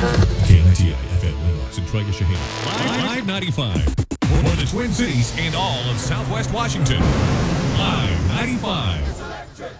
KNTI FM Winlox and Trigger Shaheen. Live 95. For the Twin Cities and all of Southwest Washington. Live 95.